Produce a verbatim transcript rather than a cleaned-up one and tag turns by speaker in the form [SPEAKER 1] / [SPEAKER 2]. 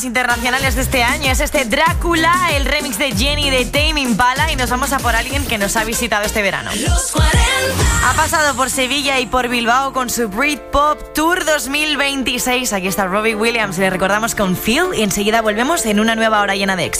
[SPEAKER 1] Internacionales de este año es este Drácula, el remix de Jenny de Tame Impala, y nos vamos a por alguien que nos ha visitado este verano.
[SPEAKER 2] Los cuarenta.
[SPEAKER 1] Ha pasado por Sevilla y por Bilbao con su Britpop Tour dos mil veintiséis. Aquí está Robbie Williams, le recordamos con Feel y enseguida volvemos en una nueva hora llena de éxito.